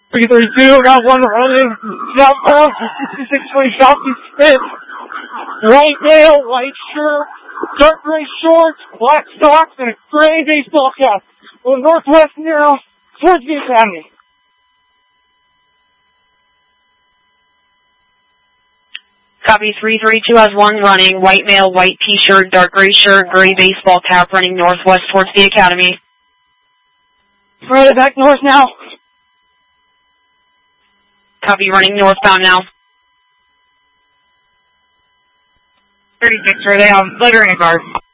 332, got one running, southbound, 66 southeast fifth. White male, white shirt, dark gray shorts, black socks, and a gray baseball cap. Going northwest now, towards the academy. Copy 332 has one running, white male, white t-shirt, dark gray shirt, gray baseball cap, running northwest towards the academy. Right back north now. Copy, running northbound now. 36, right, they have lettering a guard.